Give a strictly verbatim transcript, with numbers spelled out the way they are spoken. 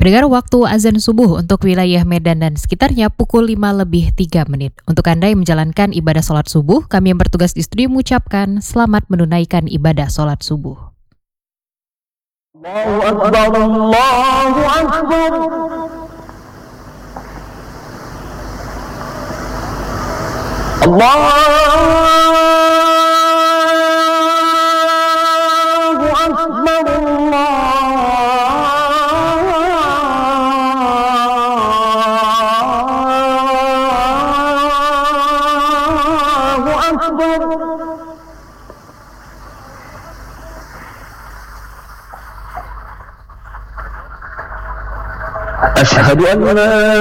Pendengar, waktu azan subuh untuk wilayah Medan dan sekitarnya pukul lima lebih tiga menit. Untuk Anda yang menjalankan ibadah sholat subuh, kami yang bertugas di studio mengucapkan selamat menunaikan ibadah sholat subuh. Allahu Akbar, Allahu Akbar. Allahu Akbar, Allahu Akbar. Asyhadu an la